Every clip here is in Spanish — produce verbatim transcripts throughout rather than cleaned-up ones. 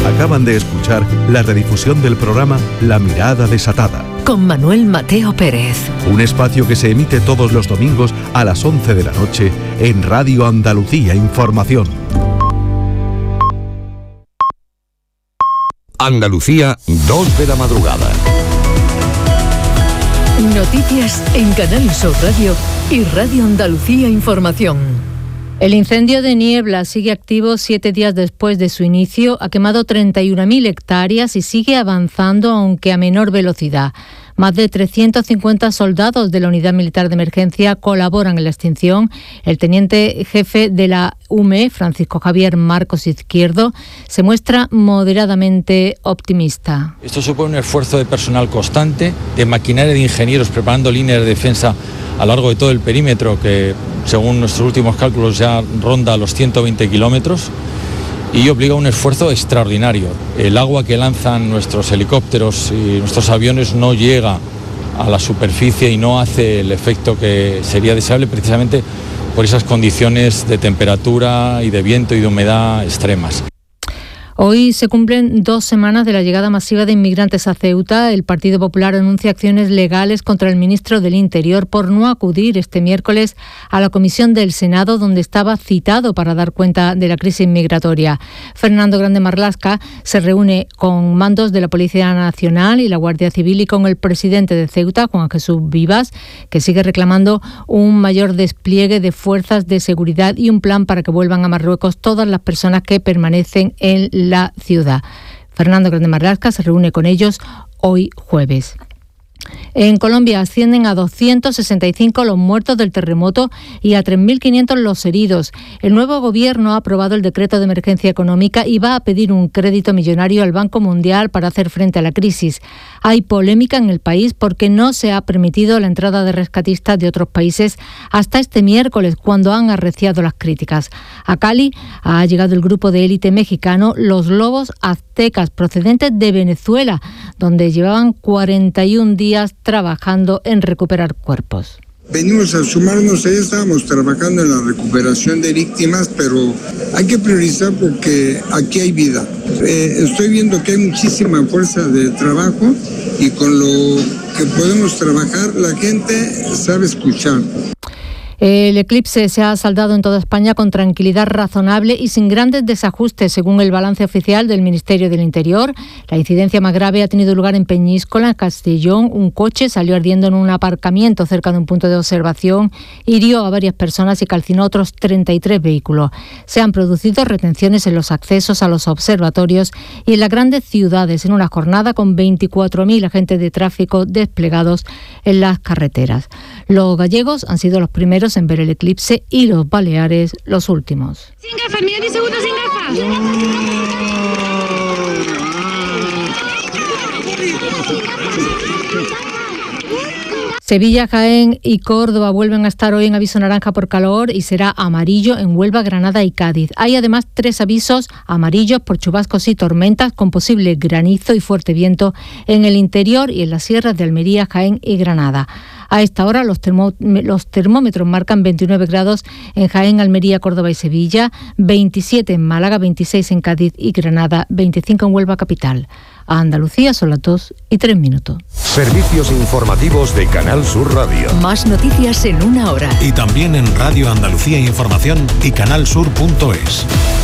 Acaban de escuchar la redifusión del programa La Mirada Desatada, con Manuel Mateo Pérez. Un espacio que se emite todos los domingos a las once de la noche en Radio Andalucía Información. Andalucía, dos de la madrugada. Noticias en Canal Sur Radio y Radio Andalucía Información. El incendio de Niebla sigue activo siete días después de su inicio, ha quemado treinta y una mil hectáreas y sigue avanzando, aunque a menor velocidad. Más de trescientos cincuenta soldados de la Unidad Militar de Emergencia colaboran en la extinción. El teniente jefe de la U M E, Francisco Javier Marcos Izquierdo, se muestra moderadamente optimista. Esto supone un esfuerzo de personal constante, de maquinaria de ingenieros preparando líneas de defensa a lo largo de todo el perímetro, que según nuestros últimos cálculos ya ronda los ciento veinte kilómetros, y obliga a un esfuerzo extraordinario. El agua que lanzan nuestros helicópteros y nuestros aviones no llega a la superficie y no hace el efecto que sería deseable, precisamente por esas condiciones de temperatura y de viento y de humedad extremas. Hoy se cumplen dos semanas de la llegada masiva de inmigrantes a Ceuta. El Partido Popular anuncia acciones legales contra el ministro del Interior por no acudir este miércoles a la comisión del Senado, donde estaba citado para dar cuenta de la crisis migratoria. Fernando Grande Marlaska se reúne con mandos de la Policía Nacional y la Guardia Civil y con el presidente de Ceuta, Juan Jesús Vivas, que sigue reclamando un mayor despliegue de fuerzas de seguridad y un plan para que vuelvan a Marruecos todas las personas que permanecen en la la ciudad. Fernando Grande Marlaska se reúne con ellos hoy jueves. En Colombia ascienden a doscientos sesenta y cinco los muertos del terremoto y a tres mil quinientos los heridos. El nuevo gobierno ha aprobado el decreto de emergencia económica y va a pedir un crédito millonario al Banco Mundial para hacer frente a la crisis. Hay polémica en el país porque no se ha permitido la entrada de rescatistas de otros países hasta este miércoles, cuando han arreciado las críticas. A Cali ha llegado el grupo de élite mexicano Los Lobos Aztecas, procedentes de Venezuela, donde llevaban cuarenta y un días trabajando en recuperar cuerpos. Venimos a sumarnos, ahí estábamos trabajando en la recuperación de víctimas, pero hay que priorizar porque aquí hay vida. Eh, estoy viendo que hay muchísima fuerza de trabajo y con lo que podemos trabajar, la gente sabe escuchar. El eclipse se ha saldado en toda España con tranquilidad razonable y sin grandes desajustes, según el balance oficial del Ministerio del Interior. La incidencia más grave ha tenido lugar en Peñíscola, en Castellón. Un coche salió ardiendo en un aparcamiento cerca de un punto de observación, hirió a varias personas y calcinó otros treinta y tres vehículos. Se han producido retenciones en los accesos a los observatorios y en las grandes ciudades, en una jornada con veinticuatro mil agentes de tráfico desplegados en las carreteras. Los gallegos han sido los primeros en ver el eclipse y los baleares los últimos. Sin gafas, mira diez segundos sin gafas. Sevilla, Jaén y Córdoba vuelven a estar hoy en aviso naranja por calor y será amarillo en Huelva, Granada y Cádiz. Hay además tres avisos amarillos por chubascos y tormentas con posible granizo y fuerte viento en el interior y en las sierras de Almería, Jaén y Granada. A esta hora los, termó, los termómetros marcan veintinueve grados en Jaén, Almería, Córdoba y Sevilla, veintisiete en Málaga, veintiséis en Cádiz y Granada, veinticinco en Huelva capital. A Andalucía son las dos y tres minutos. Servicios informativos de Canal Sur Radio. Más noticias en una hora. Y también en Radio Andalucía Información y canalsur punto es.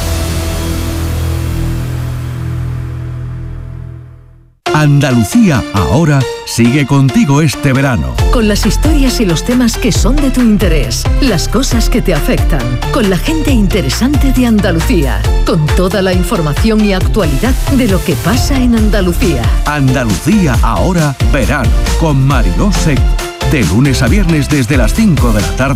Andalucía ahora sigue contigo este verano. Con las historias y los temas que son de tu interés, las cosas que te afectan, con la gente interesante de Andalucía, con toda la información y actualidad de lo que pasa en Andalucía. Andalucía ahora verano, con Mariló Seco. De lunes a viernes desde las cinco de la tarde.